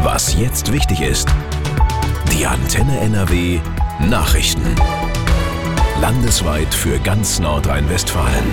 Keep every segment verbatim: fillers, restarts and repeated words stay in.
Was jetzt wichtig ist. Die Antenne N R W Nachrichten. Landesweit für ganz Nordrhein-Westfalen.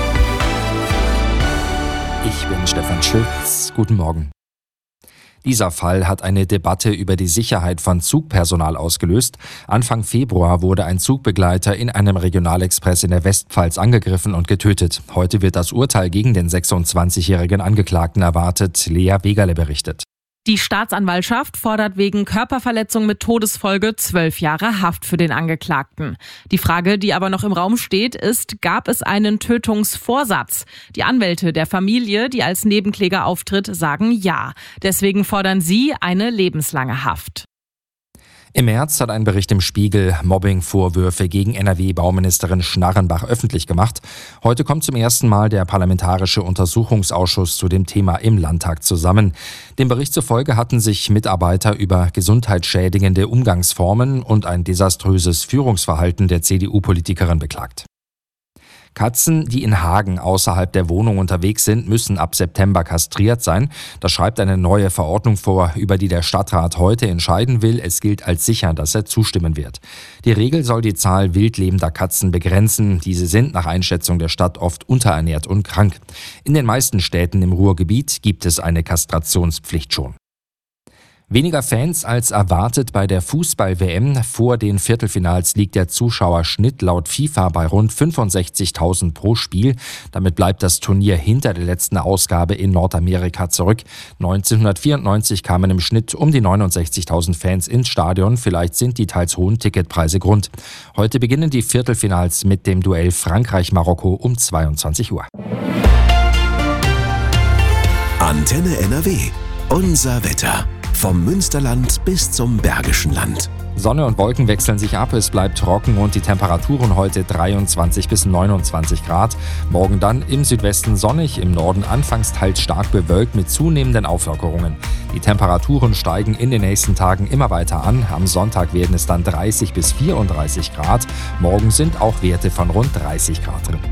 Ich bin Stefan Schütz. Guten Morgen. Dieser Fall hat eine Debatte über die Sicherheit von Zugpersonal ausgelöst. Anfang Februar wurde ein Zugbegleiter in einem Regionalexpress in der Westpfalz angegriffen und getötet. Heute wird das Urteil gegen den sechsundzwanzigjährigen Angeklagten erwartet. Lea Wegerle berichtet. Die Staatsanwaltschaft fordert wegen Körperverletzung mit Todesfolge zwölf Jahre Haft für den Angeklagten. Die Frage, die aber noch im Raum steht, ist, gab es einen Tötungsvorsatz? Die Anwälte der Familie, die als Nebenkläger auftritt, sagen ja. Deswegen fordern sie eine lebenslange Haft. Im März hat ein Bericht im Spiegel Mobbing-Vorwürfe gegen N R W-Bauministerin Schnarrenbach öffentlich gemacht. Heute kommt zum ersten Mal der Parlamentarische Untersuchungsausschuss zu dem Thema im Landtag zusammen. Dem Bericht zufolge hatten sich Mitarbeiter über gesundheitsschädigende Umgangsformen und ein desaströses Führungsverhalten der C D U-Politikerin beklagt. Katzen, die in Hagen außerhalb der Wohnung unterwegs sind, müssen ab September kastriert sein. Das schreibt eine neue Verordnung vor, über die der Stadtrat heute entscheiden will. Es gilt als sicher, dass er zustimmen wird. Die Regel soll die Zahl wildlebender Katzen begrenzen. Diese sind nach Einschätzung der Stadt oft unterernährt und krank. In den meisten Städten im Ruhrgebiet gibt es eine Kastrationspflicht schon. Weniger Fans als erwartet bei der Fußball-W M. Vor den Viertelfinals liegt der Zuschauerschnitt laut FIFA bei rund fünfundsechzigtausend pro Spiel. Damit bleibt das Turnier hinter der letzten Ausgabe in Nordamerika zurück. neunzehnhundertvierundneunzig kamen im Schnitt um die neunundsechzigtausend Fans ins Stadion. Vielleicht sind die teils hohen Ticketpreise Grund. Heute beginnen die Viertelfinals mit dem Duell Frankreich-Marokko um zweiundzwanzig Uhr. Antenne N R W. Unser Wetter. Vom Münsterland bis zum Bergischen Land. Sonne und Wolken wechseln sich ab, es bleibt trocken und die Temperaturen heute dreiundzwanzig bis neunundzwanzig Grad. Morgen dann im Südwesten sonnig, im Norden anfangs teils stark bewölkt mit zunehmenden Auflockerungen. Die Temperaturen steigen in den nächsten Tagen immer weiter an. Am Sonntag werden es dann dreißig bis vierunddreißig Grad. Morgen sind auch Werte von rund dreißig Grad drin.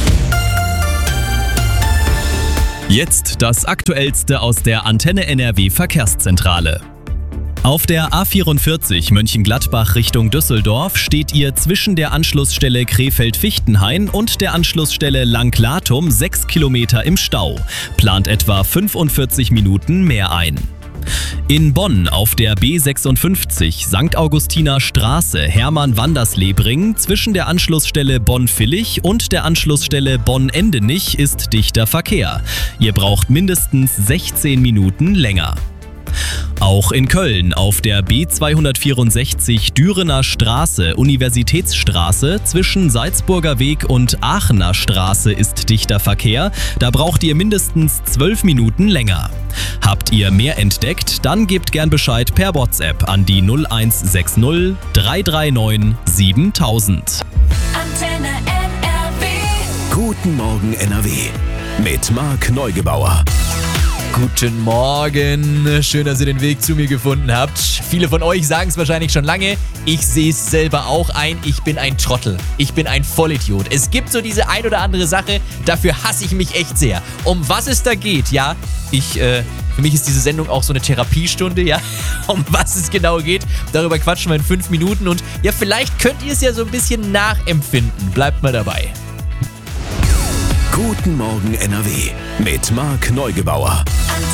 Jetzt das Aktuellste aus der Antenne N R W Verkehrszentrale. Auf der A vierundvierzig Mönchengladbach Richtung Düsseldorf steht ihr zwischen der Anschlussstelle Krefeld-Fichtenhain und der Anschlussstelle Langlatum sechs Kilometer im Stau. Plant etwa fünfundvierzig Minuten mehr ein. In Bonn auf der B sechsundfünfzig Sankt Augustiner Straße Hermann-Wanderslebring zwischen der Anschlussstelle Bonn-Villich und der Anschlussstelle Bonn-Endenich ist dichter Verkehr. Ihr braucht mindestens sechzehn Minuten länger. Auch in Köln auf der B zweihundertvierundsechzig Dürener Straße Universitätsstraße zwischen Salzburger Weg und Aachener Straße ist dichter Verkehr. Da braucht ihr mindestens zwölf Minuten länger. Habt ihr mehr entdeckt? Dann gebt gern Bescheid per WhatsApp an die null eins sechs null drei drei neun siebentausend. Antenne N R W. Guten Morgen N R W. Mit Marc Neugebauer. Guten Morgen, schön, dass ihr den Weg zu mir gefunden habt. Viele von euch sagen es wahrscheinlich schon lange, ich sehe es selber auch ein, ich bin ein Trottel, ich bin ein Vollidiot. Es gibt so diese ein oder andere Sache, dafür hasse ich mich echt sehr. Um was es da geht, ja, ich, äh, für mich ist diese Sendung auch so eine Therapiestunde, ja, um was es genau geht, darüber quatschen wir in fünf Minuten und ja, vielleicht könnt ihr es ja so ein bisschen nachempfinden, bleibt mal dabei. Guten Morgen N R W mit Marc Neugebauer.